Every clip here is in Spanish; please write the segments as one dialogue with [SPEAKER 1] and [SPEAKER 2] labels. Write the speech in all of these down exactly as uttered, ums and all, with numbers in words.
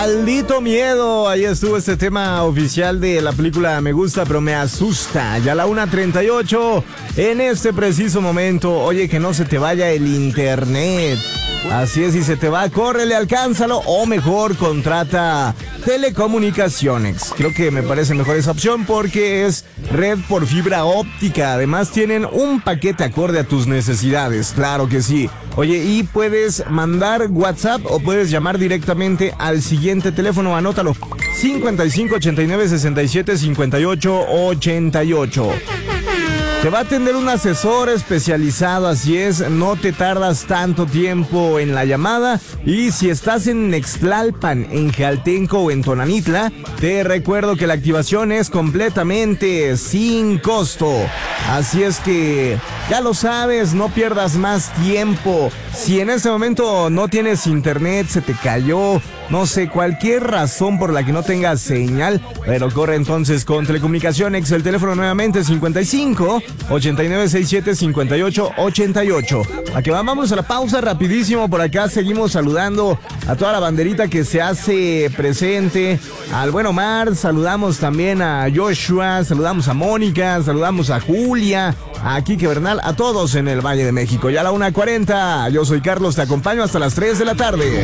[SPEAKER 1] Maldito miedo. Ahí estuvo este tema oficial de la película Me Gusta Pero Me Asusta. Ya a la una treinta y ocho en este preciso momento. Oye, que no se te vaya el internet. Así es, si se te va, córrele, alcánzalo, o mejor, contrata Telecomunicaciones. Creo que me parece mejor esa opción porque es red por fibra óptica. Además tienen un paquete acorde a tus necesidades, claro que sí. Oye, y puedes mandar WhatsApp o puedes llamar directamente al siguiente teléfono, anótalo: cincuenta y cinco, ochenta y nueve, sesenta y siete, cincuenta y ocho, ochenta y ocho. Te va a atender un asesor especializado, así es, no te tardas tanto tiempo en la llamada. Y si estás en Nextlalpan, en Jaltenco o en Tonanitla, te recuerdo que la activación es completamente sin costo. Así es que ya lo sabes, no pierdas más tiempo. Si en ese momento no tienes internet, se te cayó, no sé, cualquier razón por la que no tengas señal, pero corre entonces con Telecomunicaciones. El teléfono nuevamente cincuenta y cinco, ochenta y nueve, sesenta y siete, cincuenta y ocho, ochenta y ocho. A que vamos a la pausa rapidísimo. Por acá seguimos saludando a toda la banderita que se hace presente. Al buen Omar, saludamos también a Joshua, saludamos a Mónica, saludamos a Julia, a Quique Bernal, a todos en el Valle de México. Ya a la una cuarenta, yo soy Carlos, te acompaño hasta las tres de la tarde.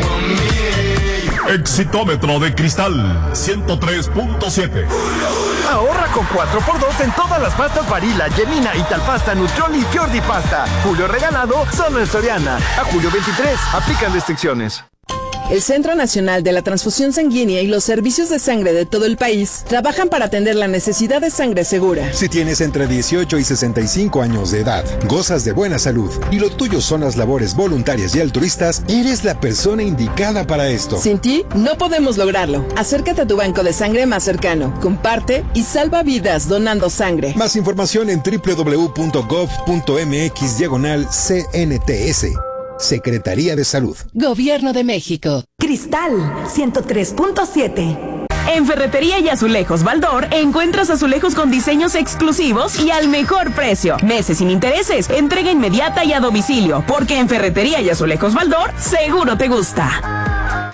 [SPEAKER 2] Exitómetro de Cristal ciento tres punto siete.
[SPEAKER 3] Ahorra con cuatro por dos en todas las pastas Barilla, Gemina, Italpasta, Nutrioli y Fiordi Pasta. Julio regalado solo en Soriana. A julio veintitrés, aplican restricciones.
[SPEAKER 4] El Centro Nacional de la Transfusión Sanguínea y los servicios de sangre de todo el país trabajan para atender la necesidad de sangre segura.
[SPEAKER 5] Si tienes entre dieciocho y sesenta y cinco años de edad, gozas de buena salud y lo tuyo son las labores voluntarias y altruistas, eres la persona indicada para esto.
[SPEAKER 4] Sin ti, no podemos lograrlo. Acércate a tu banco de sangre más cercano, comparte y salva vidas donando sangre.
[SPEAKER 5] Más información en doble u doble u doble u punto gov punto mx diagonal C N T S. Secretaría de Salud.
[SPEAKER 6] Gobierno de México.
[SPEAKER 7] Cristal ciento tres punto siete.
[SPEAKER 8] En Ferretería y Azulejos Baldor encuentras azulejos con diseños exclusivos y al mejor precio. Meses sin intereses, entrega inmediata y a domicilio, porque en Ferretería y Azulejos Baldor seguro te gusta.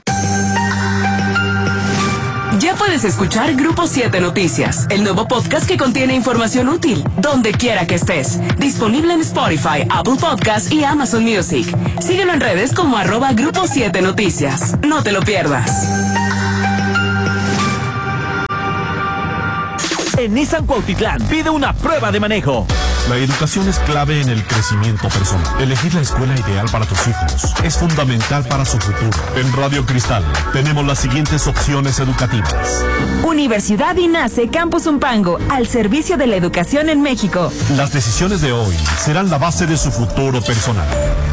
[SPEAKER 8] Ya puedes escuchar Grupo siete Noticias, el nuevo podcast que contiene información útil, donde quiera que estés. Disponible en Spotify, Apple Podcasts y Amazon Music. Síguelo en redes como arroba Grupo siete Noticias. No te lo pierdas.
[SPEAKER 9] En Nissan Cuautitlán pide una prueba de manejo.
[SPEAKER 2] La educación es clave en el crecimiento personal. Elegir la escuela ideal para tus hijos es fundamental para su futuro. En Radio Cristal tenemos las siguientes opciones educativas.
[SPEAKER 8] Universidad INACE Campus Umpango, al servicio de la educación en México.
[SPEAKER 2] Las decisiones de hoy serán la base de su futuro personal.